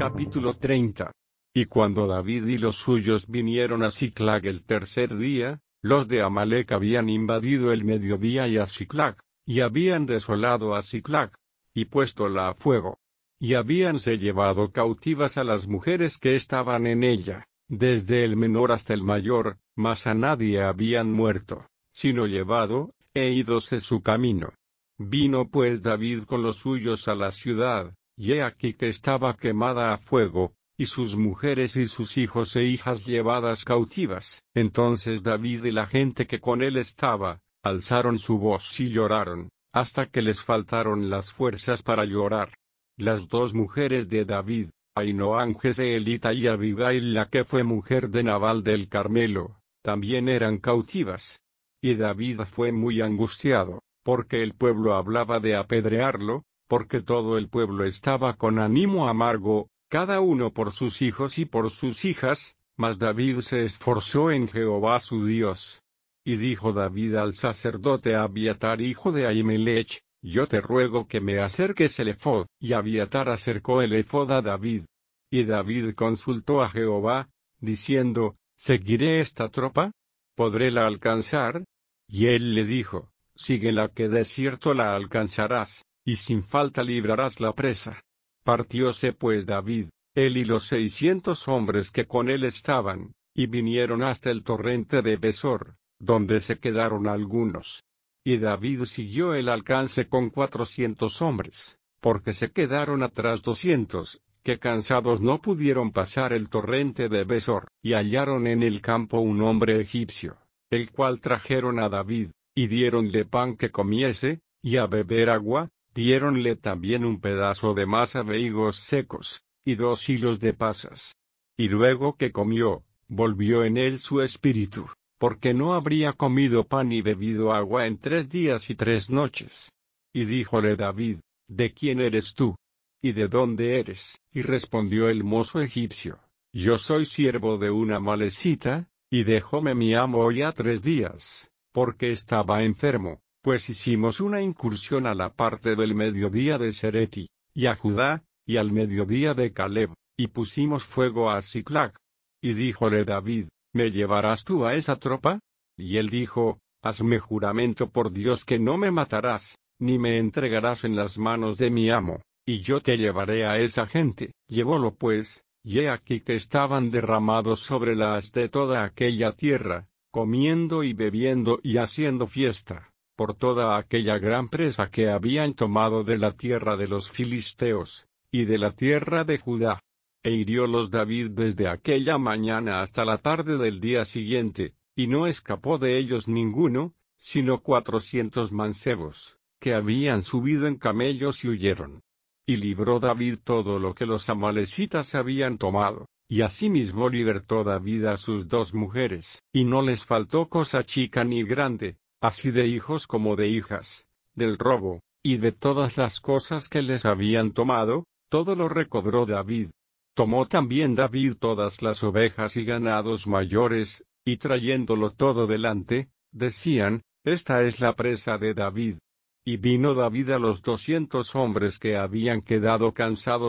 Capítulo 30. Y cuando David y los suyos vinieron a Siclag el tercer día, los de Amalec habían invadido el mediodía y a Siclag, y habían desolado a Siclag, y puéstola a fuego. Y habíanse llevado cautivas a las mujeres que estaban en ella, desde el menor hasta el mayor, mas a nadie habían muerto, sino llevado, e ídose su camino. Vino pues David con los suyos a la ciudad, y he aquí que estaba quemada a fuego, y sus mujeres y sus hijos e hijas llevadas cautivas. Entonces David y la gente que con él estaba, alzaron su voz y lloraron, hasta que les faltaron las fuerzas para llorar. Las dos mujeres de David, Ahinoam Jezreelita y Abigail la que fue mujer de Nabal del Carmelo, también eran cautivas. Y David fue muy angustiado, porque el pueblo hablaba de apedrearlo, porque todo el pueblo estaba con ánimo amargo, cada uno por sus hijos y por sus hijas, mas David se esforzó en Jehová su Dios. Y dijo David al sacerdote Abiatar hijo de Ahimelech, yo te ruego que me acerques el ephod. Y Abiatar acercó el ephod a David. Y David consultó a Jehová, diciendo, ¿seguiré esta tropa? ¿Podré la alcanzar? Y él le dijo, síguela que de cierto la alcanzarás, y sin falta librarás la presa. Partióse pues David, él y los 600 hombres que con él estaban, y vinieron hasta el torrente de Besor, donde se quedaron algunos. Y David siguió el alcance con 400 hombres, porque se quedaron atrás 200, que cansados no pudieron pasar el torrente de Besor. Y hallaron en el campo un hombre egipcio, el cual trajeron a David, y diéronle pan que comiese, y a beber agua. Diéronle también un pedazo de masa de higos secos, y 2 hilos de pasas. Y luego que comió, volvió en él su espíritu, porque no habría comido pan ni bebido agua en 3 días y 3 noches. Y díjole David, ¿de quién eres tú? ¿Y de dónde eres? Y respondió el mozo egipcio, yo soy siervo de una amalecita, y dejóme mi amo hoy a 3 días, porque estaba enfermo. Pues hicimos una incursión a la parte del mediodía de Sereti, y a Judá, y al mediodía de Caleb, y pusimos fuego a Siclag. Y díjole David, ¿me llevarás tú a esa tropa? Y él dijo, hazme juramento por Dios que no me matarás, ni me entregarás en las manos de mi amo, y yo te llevaré a esa gente. Llevólo pues, y he aquí que estaban derramados sobre la haz de toda aquella tierra, comiendo y bebiendo y haciendo fiesta, por toda aquella gran presa que habían tomado de la tierra de los filisteos, y de la tierra de Judá. E hiriólos David desde aquella mañana hasta la tarde del día siguiente, y no escapó de ellos ninguno, sino 400 mancebos, que habían subido en camellos y huyeron. Y libró David todo lo que los amalecitas habían tomado, y asimismo libertó David a sus 2 mujeres, y no les faltó cosa chica ni grande, así de hijos como de hijas, del robo, y de todas las cosas que les habían tomado, todo lo recobró David. Tomó también David todas las ovejas y ganados mayores, y trayéndolo todo delante, decían, esta es la presa de David. Y vino David a los 200 hombres que habían quedado cansados